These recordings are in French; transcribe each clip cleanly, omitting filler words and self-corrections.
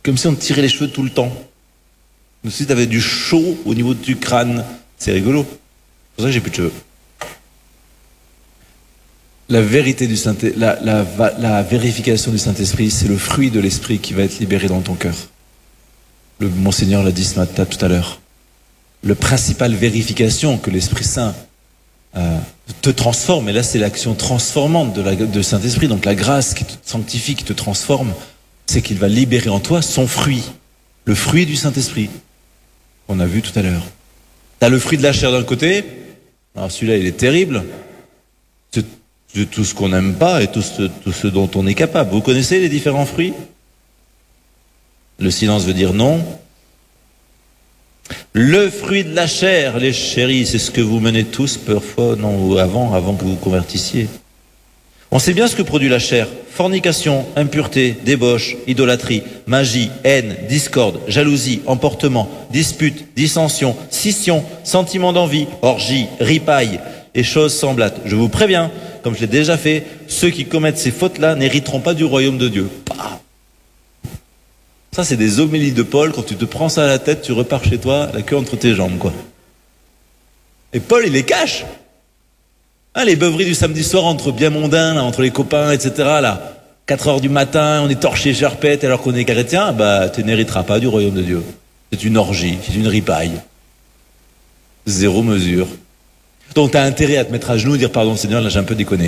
Comme si on te tirait les cheveux tout le temps. Comme si tu avais du chaud au niveau du crâne. C'est rigolo. C'est pour ça que j'ai plus de cheveux. La vérité du la vérification du Saint-Esprit, c'est le fruit de l'Esprit qui va être libéré dans ton cœur. Le Monseigneur l'a dit ce matin, tout à l'heure. La principale vérification que l'Esprit Saint te transforme, et là c'est l'action transformante de Saint-Esprit, donc la grâce qui te sanctifie, qui te transforme, c'est qu'il va libérer en toi son fruit, le fruit du Saint-Esprit, qu'on a vu tout à l'heure. T'as le fruit de la chair d'un côté, alors celui-là il est terrible, de tout ce qu'on n'aime pas et tout ce dont on est capable. Vous connaissez les différents fruits? Le silence veut dire non. Le fruit de la chair, les chéris, c'est ce que vous menez tous parfois, non, ou avant que vous vous convertissiez. On sait bien ce que produit la chair. Fornication, impureté, débauche, idolâtrie, magie, haine, discorde, jalousie, emportement, dispute, dissension, scission, sentiment d'envie, orgie, ripaille et choses semblables. Je vous préviens, comme je l'ai déjà fait, ceux qui commettent ces fautes-là n'hériteront pas du royaume de Dieu. Ça, c'est des homélies de Paul. Quand tu te prends ça à la tête, tu repars chez toi, la queue entre tes jambes, quoi. Et Paul, il les cache. Hein, les beuveries du samedi soir entre bien mondains, là, entre les copains, etc., là. 4 heures du matin, on est torché charpette alors qu'on est chrétien, bah, tu n'hériteras pas du royaume de Dieu. C'est une orgie, c'est une ripaille. Zéro mesure. Donc, tu as intérêt à te mettre à genoux et dire, pardon, Seigneur, là, j'ai un peu déconné.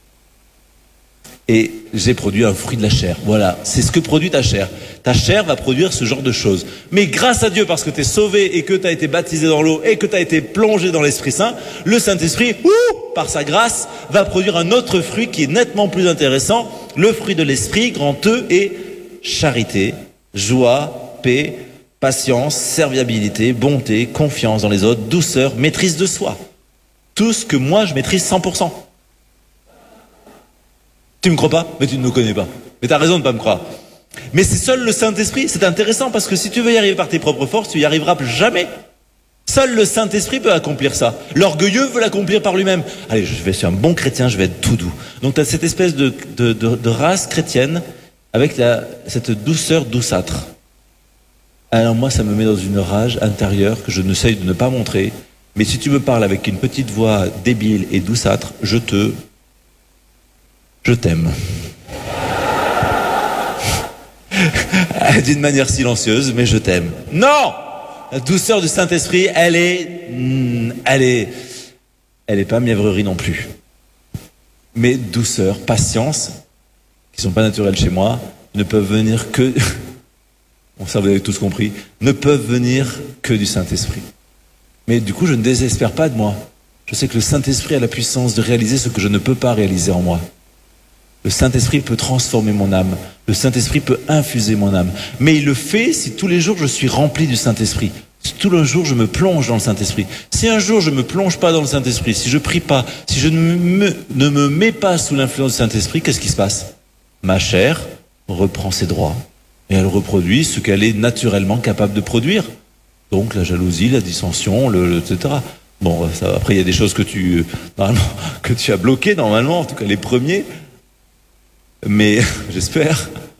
Et j'ai produit un fruit de la chair. Voilà, c'est ce que produit ta chair. Ta chair va produire ce genre de choses. Mais grâce à Dieu, parce que tu es sauvé et que tu as été baptisé dans l'eau et que tu as été plongé dans l'Esprit Saint, le Saint-Esprit, par sa grâce, va produire un autre fruit qui est nettement plus intéressant. Le fruit de l'Esprit, grand E, est charité, joie, paix, patience, serviabilité, bonté, confiance dans les autres, douceur, maîtrise de soi. Tout ce que moi, je maîtrise 100%. Tu me crois pas? Mais tu ne me connais pas. Mais tu as raison de ne pas me croire. Mais c'est seul le Saint-Esprit, c'est intéressant parce que si tu veux y arriver par tes propres forces, tu y arriveras jamais. Seul le Saint-Esprit peut accomplir ça. L'orgueilleux veut l'accomplir par lui-même. Allez, je vais être un bon chrétien, je vais être tout doux. Donc tu as cette espèce de race chrétienne avec cette douceur douceâtre. Alors moi, ça me met dans une rage intérieure que je n'essaye de ne pas montrer. Mais si tu me parles avec une petite voix débile et douceâtre, je t'aime. D'une manière silencieuse, mais je t'aime. Non! La douceur du Saint-Esprit, elle est pas mièvrerie non plus. Mais douceur, patience, qui sont pas naturelles chez moi, ne peuvent venir que, bon ça vous avez tous compris, ne peuvent venir que du Saint-Esprit. Mais du coup, je ne désespère pas de moi. Je sais que le Saint-Esprit a la puissance de réaliser ce que je ne peux pas réaliser en moi. Le Saint-Esprit peut transformer mon âme. Le Saint-Esprit peut infuser mon âme. Mais il le fait si tous les jours je suis rempli du Saint-Esprit. Si tous les jours je me plonge dans le Saint-Esprit. Si un jour je ne me plonge pas dans le Saint-Esprit, si je prie pas, si je ne me mets pas sous l'influence du Saint-Esprit, qu'est-ce qui se passe? Ma chair reprend ses droits. Et elle reproduit ce qu'elle est naturellement capable de produire. Donc la jalousie, la dissension, etc. Bon, ça, après il y a des choses que tu as bloquées normalement, en tout cas les premiers. Mais j'espère. Vous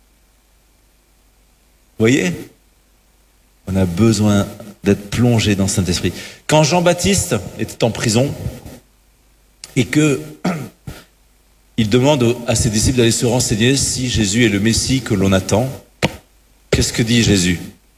voyez? On a besoin d'être plongé dans le Saint-Esprit. Quand Jean-Baptiste était en prison et que il demande à ses disciples d'aller se renseigner si Jésus est le Messie que l'on attend, qu'est-ce que dit Jésus?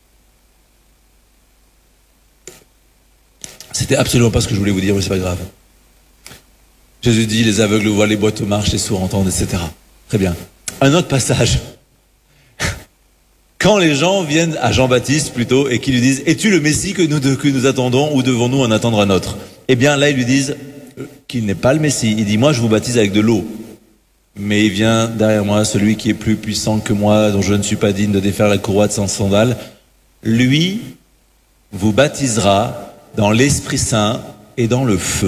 C'était absolument pas ce que je voulais vous dire, mais c'est pas grave. Jésus dit, les aveugles voient, les boiteux marchent, les sourds entendent, etc. Très bien. Un autre passage. Quand les gens viennent à Jean-Baptiste plutôt et qui lui disent « Es-tu le Messie que nous attendons ou devons-nous en attendre un autre ?» Eh bien là, ils lui disent qu'il n'est pas le Messie. Il dit « Moi, je vous baptise avec de l'eau. Mais il vient derrière moi celui qui est plus puissant que moi, dont je ne suis pas digne de défaire la courroie de ses sandales. Lui vous baptisera dans l'Esprit Saint et dans le feu. »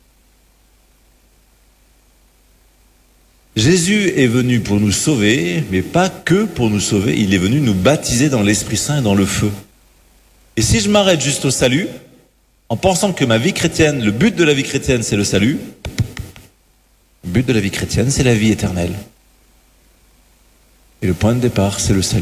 Jésus est venu pour nous sauver, mais pas que pour nous sauver, il est venu nous baptiser dans l'Esprit Saint et dans le feu. Et si je m'arrête juste au salut, en pensant que ma vie chrétienne, le but de la vie chrétienne, c'est le salut, le but de la vie chrétienne, c'est la vie éternelle. Et le point de départ, c'est le salut.